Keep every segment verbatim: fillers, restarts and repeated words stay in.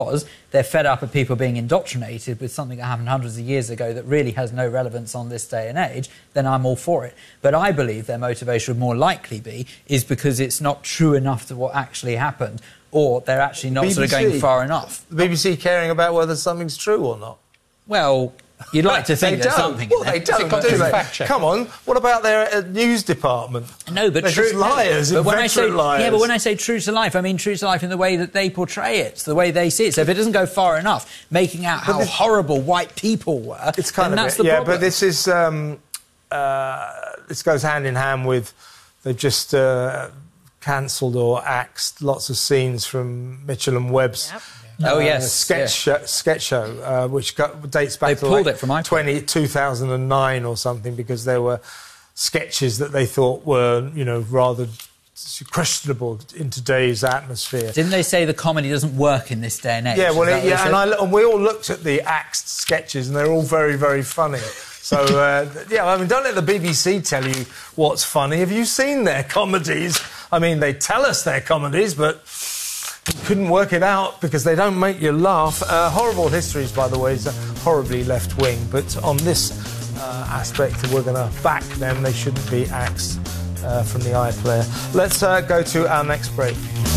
because they're fed up of people being indoctrinated with something that happened hundreds of years ago that really has no relevance on this day and age, then I'm all for it. But I believe their motivation would more likely be is because it's not true enough to what actually happened, or they're actually not B B C, sort of going far enough. The B B C caring about whether something's true or not? Well, you'd like to think they there's don't. something Well, in there. they don't, do they? Fact check. Come on, what about their uh, news department? No, but they're true, just liars, but when I say, liars. Yeah, but when I say true to life, I mean true to life in the way that they portray it, the way they see it. So if it doesn't go far enough, making out how this, horrible white people were, it's kind then of that's it. the yeah, problem. but this is um, uh, this goes hand in hand with they've just uh, cancelled or axed lots of scenes from Mitchell and Webb's. Yep. Oh, uh, yes. sketch, yeah. show, sketch show, uh, which got, dates back they to pulled like it from twenty, two thousand nine or something, because there were sketches that they thought were, you know, rather questionable in today's atmosphere. Didn't they say the comedy doesn't work in this day and age? Yeah, well, it, yeah, and, I, and we all looked at the axed sketches, and they're all very, very funny. So, uh, yeah, I mean, don't let the B B C tell you what's funny. Have you seen their comedies? I mean, they tell us they're comedies, but couldn't work it out because they don't make you laugh. Uh, Horrible Histories, by the way, is horribly left-wing, but on this uh, aspect, we're going to back them. They shouldn't be axed uh, from the iPlayer. Let's uh, go to our next break.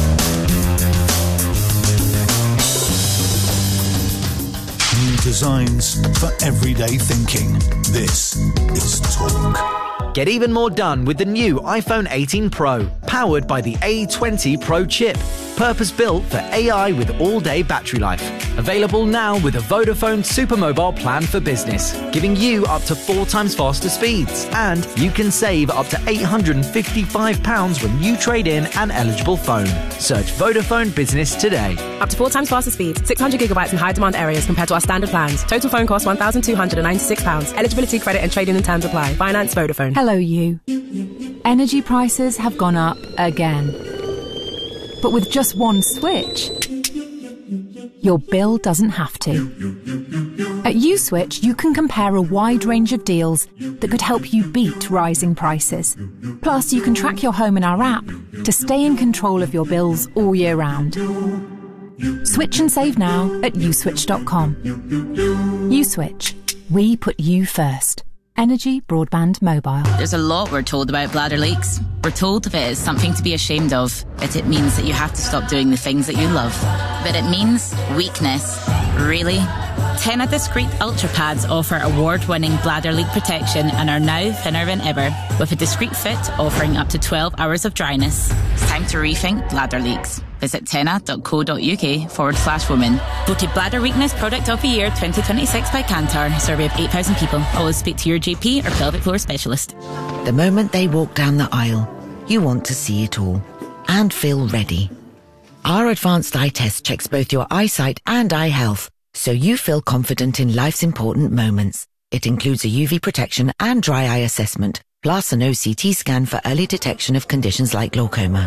New designs for everyday thinking. This is Talk. Get even more done with the new iPhone eighteen Pro, powered by the A twenty Pro chip. Purpose-built for A I with all-day battery life. Available now with a Vodafone Super Mobile plan for business, giving you up to four times faster speeds. And you can save up to eight hundred and fifty-five pounds when you trade in an eligible phone. Search Vodafone Business today. Up to four times faster speeds, six hundred gigabytes in high-demand areas compared to our standard plans. Total phone cost one thousand two hundred and ninety-six pounds. Eligibility, credit and trading and terms apply. Finance Vodafone. Hello, you. Energy prices have gone up again. But with just one switch, your bill doesn't have to. At USwitch, you can compare a wide range of deals that could help you beat rising prices. Plus, you can track your home in our app to stay in control of your bills all year round. Switch and save now at uswitch dot com. USwitch. We put you first. Energy Broadband Mobile. There's a lot we're told about bladder leaks. We're told if it is something to be ashamed of, that it means that you have to stop doing the things that you love. But it means weakness. Really? Tena Discreet Ultra Pads offer award-winning bladder leak protection and are now thinner than ever, with a discreet fit offering up to twelve hours of dryness. It's time to rethink bladder leaks. Visit tena.co.uk forward slash women. Voted Bladder Weakness Product of the Year twenty twenty-six by Kantar. Survey of eight thousand people. Always speak to your G P or pelvic floor specialist. The moment they walk down the aisle, you want to see it all and feel ready. Our advanced eye test checks both your eyesight and eye health, so you feel confident in life's important moments. It includes a U V protection and dry eye assessment, plus an O C T scan for early detection of conditions like glaucoma.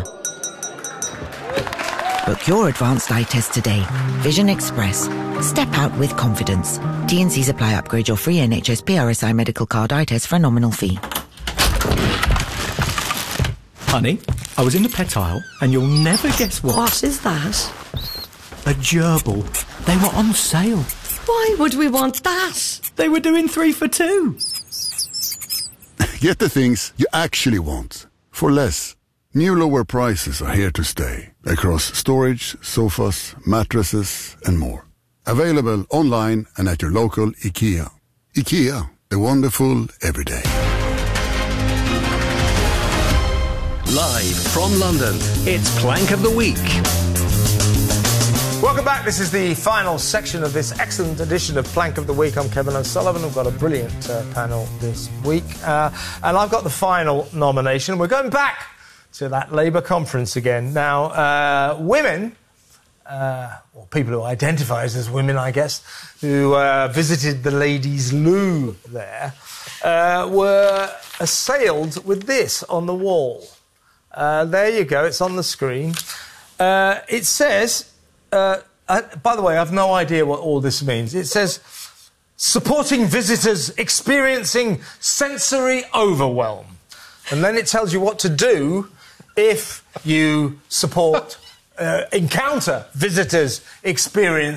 Book your advanced eye test today. Vision Express. Step out with confidence. T and C's apply. Upgrade your free N H S P R S I medical card eye test for a nominal fee. Honey, I was in the pet aisle and you'll never guess what. What is that? A gerbil. They were on sale. Why would we want that? They were doing three for two. Get the things you actually want for less. New lower prices are here to stay across storage, sofas, mattresses and more. Available online and at your local IKEA. IKEA, the wonderful everyday. Live from London, it's Plank of the Week. Welcome back. This is the final section of this excellent edition of Plank of the Week. I'm Kevin O'Sullivan. We've got a brilliant uh, panel this week. Uh, and I've got the final nomination. We're going back to that Labour conference again. Now, uh, women, uh, or people who identify as women, I guess, who uh, visited the ladies' loo there, uh, were assailed with this on the wall. Uh, there you go. It's on the screen. Uh, it says... Uh, uh, by the way, I've no idea what all this means. It says, supporting visitors experiencing sensory overwhelm. And then it tells you what to do if you support uh, encounter visitors' experience